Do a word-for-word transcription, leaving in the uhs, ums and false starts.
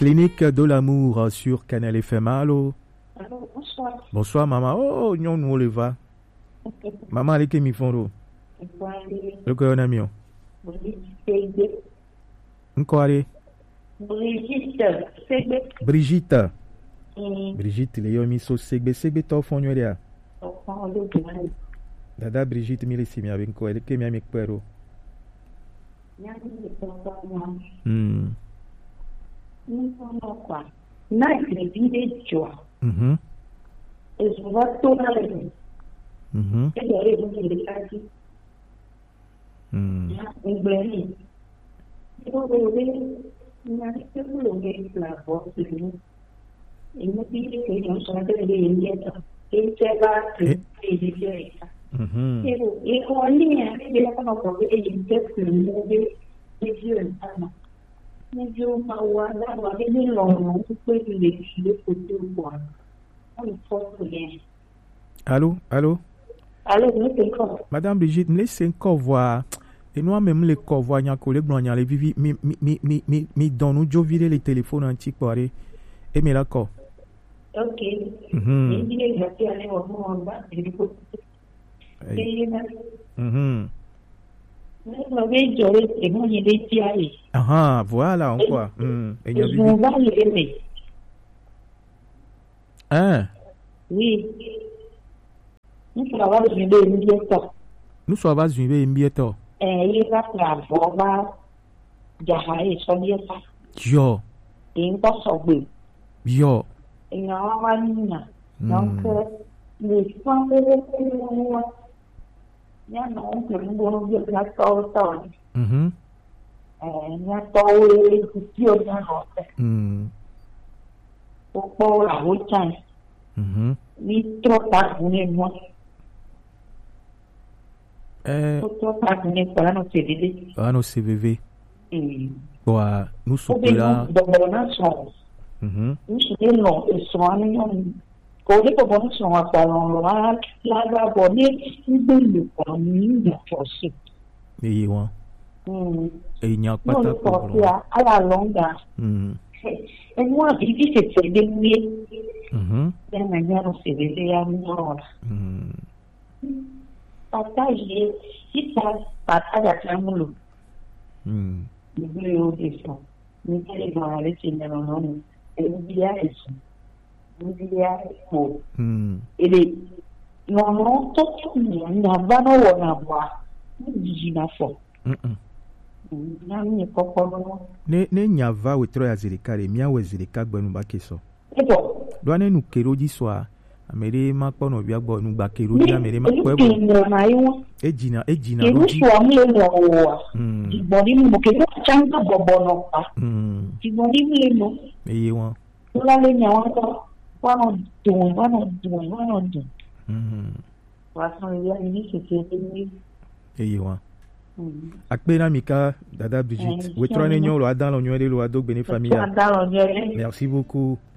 Clinique de l'amour sur Canal F M. Allô? Allô, bonsoir. Bonsoir, maman. Oh, non, nous, on le va. Maman, allez, mi fondo. Le cœur n'a mieux. Encore allez. Brigitte. Brigitte. Brigitte, les yomi so segbe segbe to fonyo dia. Dada Brigitte mi lesi mi avec quoi? Elle que mi avec pero. Hmm. Na escrevi yo. Mhm. Es va toda la vida. Mhm. Ella es un director. Hmm. Un buen. Yo veo una que lo que la voz de mí. Y me pide que yo soy de India. Que se va a pedir. Mhm. Pero es un día que yo no puedo ver el texto de Dieu en alma. Yo me voy a dar la vida en lo que puede decir de futuro. Allô, allô? Allô, nous Madame Brigitte, me laissez encore voir. Et nous même les corps voir un collègue blanc les vivi mi mi mi mi mi mi dans nous jo virer les téléphones antiques pour aller et me la corps. OK. Mhm. Il est là aller au monde bas et du coup. Et Mhm. nous vais jouer et moi il est tiare. Ah, voilà encore. Mhm. Et Je vais aimer. Hein? Oui. Nous travaillons sur des milliers. Nous sommes à Zumbe Mbieto. Eh, il va faire voir Jahaï Sodia. Yo. Impossible. Yo. Et non, donc, les femmes de il y a non, que nous voulons dire la tortue. Mhm. Eh, il y a tortue et qui est bien rote. Mhm. Pour la route, Mhm. il trop tard, vous n'êtes moi. Eh, Trop tard, vous n'êtes pas là, nous C V V. ah no C V V. Et Bon, nous sommes pour là. dans mon nation, Mhm. nous sommes là, ils sont à l'union. Quand les bonnes sont à Talon, là, là, là, bonnet, ils donnent le permis de forcer. Et y Et il n'y a pas Nous, de le problème. porter à la longue. Mhm. Et moi, il dit que c'est des milliers. Mhm. De manière, on s'est réveillé à nous. Mhm. Partager, si ça partage à tout le monde, Mhm. nous voulons des gens. Nous allons aller chez les gens. Et nous disons, nous disons, Mhm. et les non, non, tout le monde n'a pas de voir. Nous disons, la foi. Mhm. Nous n'avons pas de Ne ne nyava wetro ya zirikare mia we zirika gbenu ba keso. Et bon, Do ane nu keroji so a amere ma po no bia gbo nu gba keroji amere ma po nous ebo. avons Ejina ejina et nous roji. sommes les rois. Mm. Ils vont dire, nous avons changé de bon pas. Mm. Ils vont dire, les mots. Eye won. Nous allons les gens, on doing, on doing, on doing. Mm. Parce qu'il y a une société. Eye won. Akpena mika dada Brigitte. Wetro ne nyo lo adan lo nyo de lo adog bene famille. Merci Merci beaucoup.